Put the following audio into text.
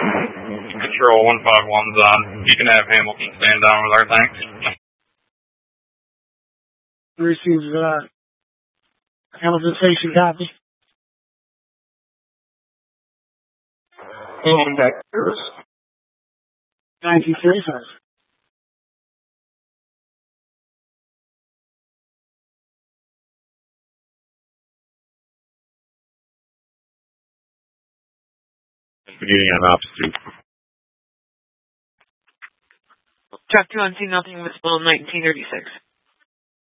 Control 151's on. You can have Hamilton stand down with our thanks. Receives Hamilton Station copy. And back 1935. Beginning on opposite. Track 2 on 2, nothing with 1936.